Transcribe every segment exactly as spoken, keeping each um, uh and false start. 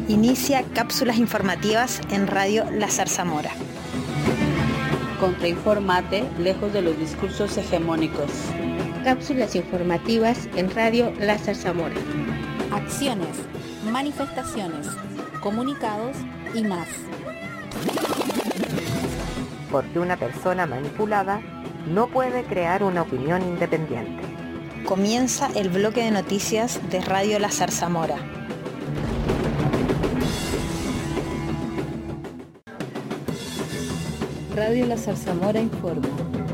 Inicia cápsulas informativas en Radio La Zarzamora. Contrainformate lejos de los discursos hegemónicos. Cápsulas informativas en Radio La Zarzamora. Acciones, manifestaciones, comunicados y más. Porque una persona manipulada no puede crear una opinión independiente. Comienza el bloque de noticias de Radio La Zarzamora. Radio La Zarzamora informa.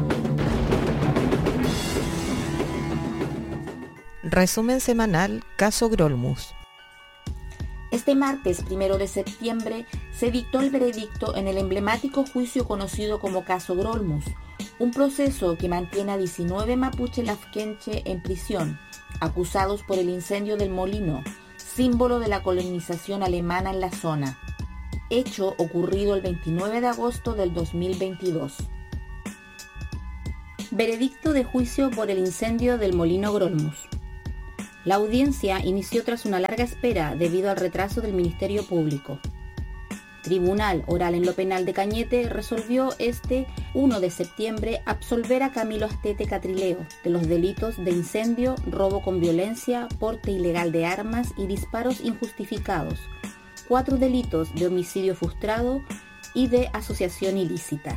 Resumen semanal, caso Grolmus. Este martes, primero de septiembre, se dictó el veredicto en el emblemático juicio conocido como caso Grolmus, un proceso que mantiene a diecinueve mapuche lafkenche en prisión, acusados por el incendio del molino, símbolo de la colonización alemana en la zona. Hecho ocurrido el veintinueve de agosto del dos mil veintidós. Veredicto de juicio por el incendio del molino Grolmus. La audiencia inició tras una larga espera debido al retraso del Ministerio Público. Tribunal Oral en lo Penal de Cañete resolvió este primero de septiembre absolver a Camilo Astete Catrileo de los delitos de incendio, robo con violencia, porte ilegal de armas y disparos injustificados, cuatro delitos de homicidio frustrado y de asociación ilícita.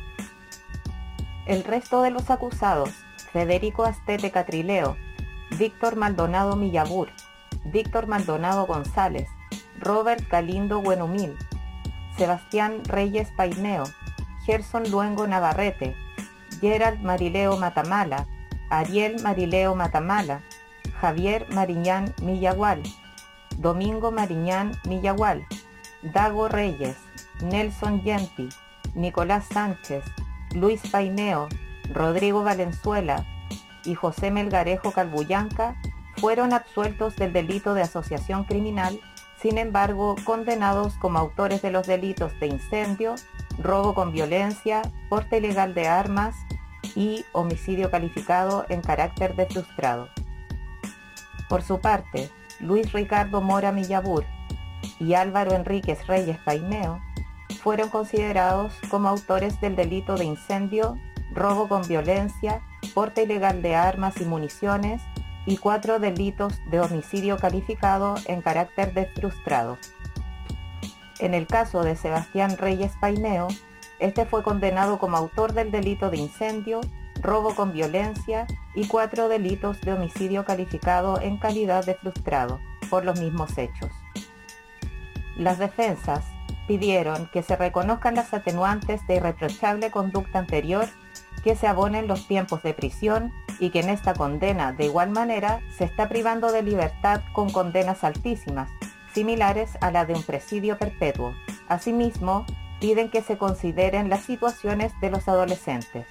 El resto de los acusados, Federico Astete Catrileo, Víctor Maldonado Millabur, Víctor Maldonado González, Robert Galindo Buenumil, Sebastián Reyes Paineo, Gerson Luengo Navarrete, Gerald Marileo Matamala, Ariel Marileo Matamala, Javier Mariñán Millagual, Domingo Mariñán Millagual, Dago Reyes, Nelson Yempi, Nicolás Sánchez, Luis Paineo, Rodrigo Valenzuela y José Melgarejo Calbuyanca fueron absueltos del delito de asociación criminal, sin embargo condenados como autores de los delitos de incendio, robo con violencia, porte ilegal de armas y homicidio calificado en carácter de frustrado. Por su parte, Luis Ricardo Mora Millabur y Álvaro Enríquez Reyes Paineo fueron considerados como autores del delito de incendio, robo con violencia, porte ilegal de armas y municiones y cuatro delitos de homicidio calificado en carácter de frustrado. En el caso de Sebastián Reyes Paineo, este fue condenado como autor del delito de incendio, robo con violencia y cuatro delitos de homicidio calificado en calidad de frustrado por los mismos hechos. Las defensas pidieron que se reconozcan las atenuantes de irreprochable conducta anterior, que se abonen los tiempos de prisión y que en esta condena de igual manera se está privando de libertad con condenas altísimas, similares a la de un presidio perpetuo. Asimismo, piden que se consideren las situaciones de los adolescentes.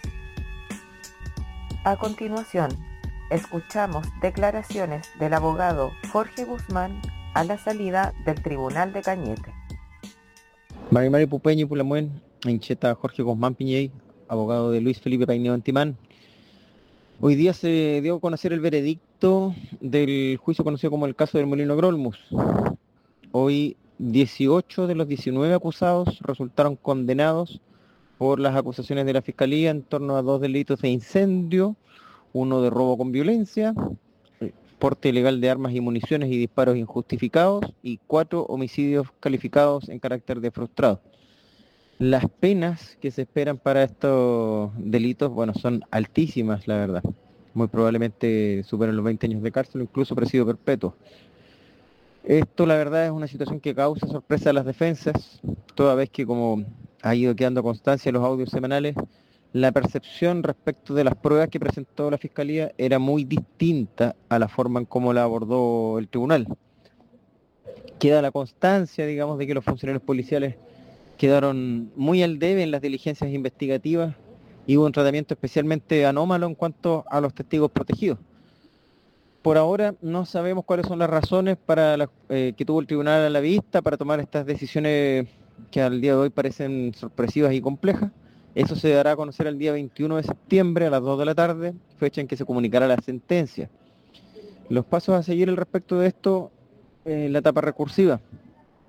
A continuación, escuchamos declaraciones del abogado Jorge Guzmán a la salida del Tribunal de Cañete. Mari Mari Pupeño Pulamuen, Incheta Jorge Guzmán Piñey, abogado de Luis Felipe Paineo Antimán. Hoy día se dio a conocer el veredicto del juicio conocido como el caso del molino Grolmus. Hoy dieciocho de los diecinueve acusados resultaron condenados por las acusaciones de la Fiscalía en torno a dos delitos de incendio, uno de robo con violencia, porte ilegal de armas y municiones y disparos injustificados y cuatro homicidios calificados en carácter de frustrado. Las penas que se esperan para estos delitos, bueno, son altísimas, la verdad. Muy probablemente superan los veinte años de cárcel, incluso presidio perpetuo. Esto, la verdad, es una situación que causa sorpresa a las defensas, toda vez que, como ha ido quedando constancia en los audios semanales, la percepción respecto de las pruebas que presentó la Fiscalía era muy distinta a la forma en cómo la abordó el tribunal. Queda la constancia, digamos, de que los funcionarios policiales quedaron muy al debe en las diligencias investigativas y hubo un tratamiento especialmente anómalo en cuanto a los testigos protegidos. Por ahora no sabemos cuáles son las razones para la, eh, que tuvo el tribunal a la vista para tomar estas decisiones que al día de hoy parecen sorpresivas y complejas. Eso se dará a conocer el día veintiuno de septiembre a las dos de la tarde, fecha en que se comunicará la sentencia. Los pasos a seguir al respecto de esto, eh, la etapa recursiva.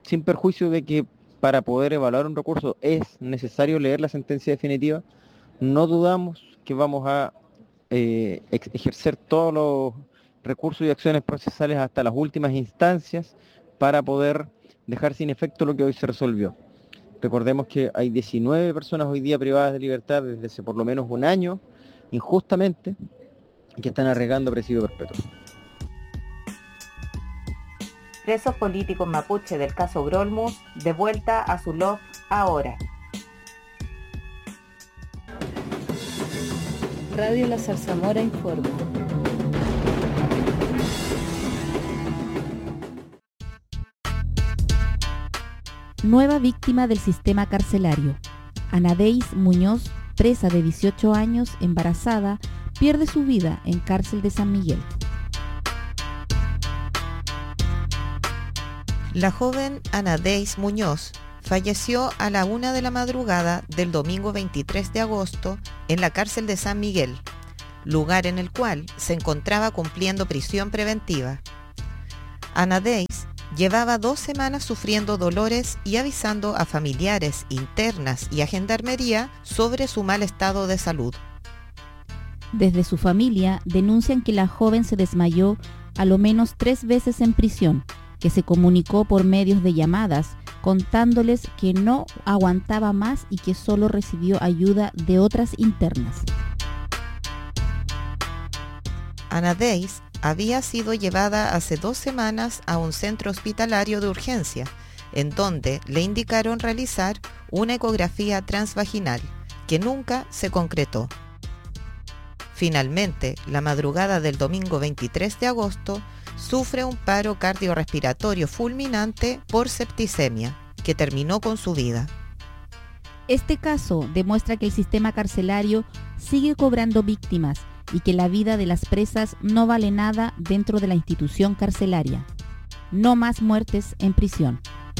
sin perjuicio de que para poder evaluar un recurso es necesario leer la sentencia definitiva, no dudamos que vamos a eh, ex- ejercer todos los recursos y acciones procesales hasta las últimas instancias para poder dejar sin efecto lo que hoy se resolvió. Recordemos que hay diecinueve personas hoy día privadas de libertad desde hace por lo menos un año, injustamente, que están arriesgando presidio perpetuo. Presos políticos mapuche del caso Grolmus, de vuelta a su loft ahora. Radio La Zarzamora informa. Nueva víctima del sistema carcelario. Anadeis Muñoz, presa de dieciocho años, embarazada, pierde su vida en cárcel de San Miguel. La joven Anadeis Muñoz falleció a la una de la madrugada del domingo veintitrés de agosto en la cárcel de San Miguel, lugar en el cual se encontraba cumpliendo prisión preventiva. Anadeis llevaba dos semanas sufriendo dolores y avisando a familiares, internas y a Gendarmería sobre su mal estado de salud. Desde su familia denuncian que la joven se desmayó a lo menos tres veces en prisión, que se comunicó por medios de llamadas, contándoles que no aguantaba más y que solo recibió ayuda de otras internas. Anadeis había sido llevada hace dos semanas a un centro hospitalario de urgencia, en donde le indicaron realizar una ecografía transvaginal, que nunca se concretó. Finalmente, la madrugada del domingo veintitrés de agosto, sufre un paro cardiorrespiratorio fulminante por septicemia, que terminó con su vida. Este caso demuestra que el sistema carcelario sigue cobrando víctimas y que la vida de las presas no vale nada dentro de la institución carcelaria. No más muertes en prisión.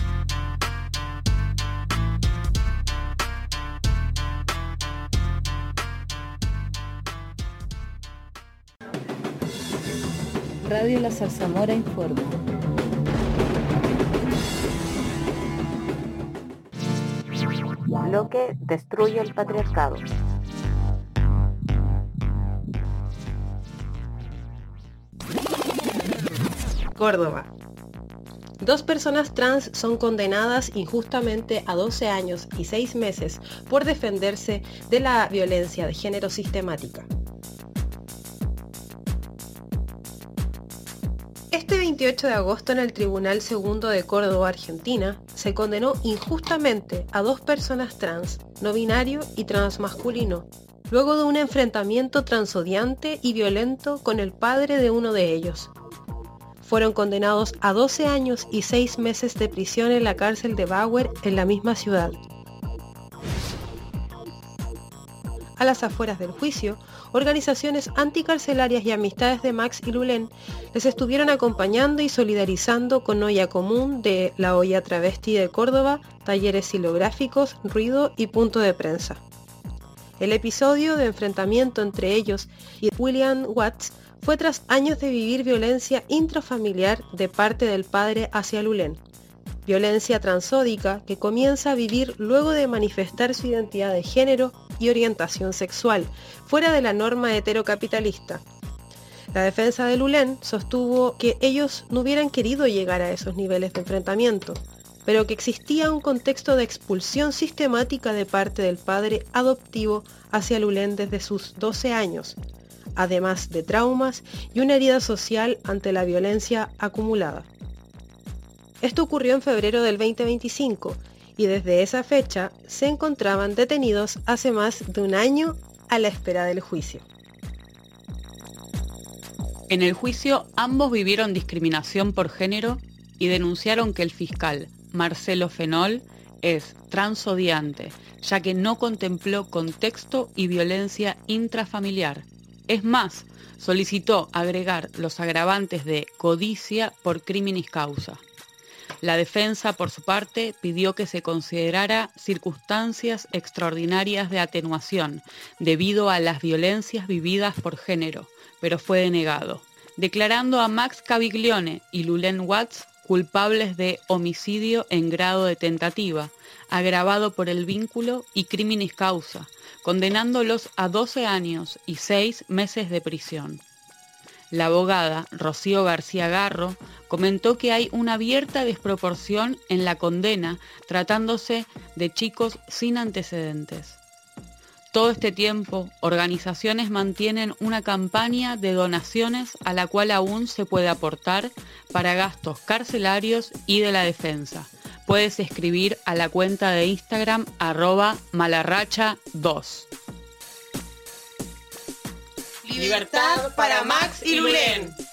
Radio La Zarzamora informa. Bloque destruye el patriarcado. Córdoba. Dos personas trans son condenadas injustamente a doce años y seis meses por defenderse de la violencia de género sistemática. Este veintiocho de agosto en el Tribunal Segundo de Córdoba, Argentina, se condenó injustamente a dos personas trans, no binario y transmasculino, luego de un enfrentamiento transodiante y violento con el padre de uno de ellos. Fueron condenados a doce años y seis meses de prisión en la cárcel de Bauer en la misma ciudad. A las afueras del juicio, organizaciones anticarcelarias y amistades de Max y Lulén les estuvieron acompañando y solidarizando con Olla Común de la Olla Travesti de Córdoba, talleres silográficos, ruido y punto de prensa. El episodio de enfrentamiento entre ellos y William Watts fue tras años de vivir violencia intrafamiliar de parte del padre hacia Lulén. Violencia transódica que comienza a vivir luego de manifestar su identidad de género y orientación sexual, fuera de la norma heterocapitalista. La defensa de Lulén sostuvo que ellos no hubieran querido llegar a esos niveles de enfrentamiento, pero que existía un contexto de expulsión sistemática de parte del padre adoptivo hacia Lulén desde sus doce años, además de traumas y una herida social ante la violencia acumulada. Esto ocurrió en febrero del veinte veinticinco y desde esa fecha se encontraban detenidos hace más de un año a la espera del juicio. En el juicio, ambos vivieron discriminación por género y denunciaron que el fiscal Marcelo Fenol es transodiante, ya que no contempló contexto y violencia intrafamiliar. Es más, solicitó agregar los agravantes de codicia por criminis causa. La defensa, por su parte, pidió que se considerara circunstancias extraordinarias de atenuación debido a las violencias vividas por género, pero fue denegado, declarando a Max Caviglione y Lulén Watts culpables de homicidio en grado de tentativa, agravado por el vínculo y criminis causa, condenándolos a doce años y seis meses de prisión. La abogada Rocío García Garro comentó que hay una abierta desproporción en la condena tratándose de chicos sin antecedentes. Todo este tiempo, organizaciones mantienen una campaña de donaciones a la cual aún se puede aportar para gastos carcelarios y de la defensa. Puedes escribir a la cuenta de Instagram arroba malarracha dos. Libertad para Max y Lulén.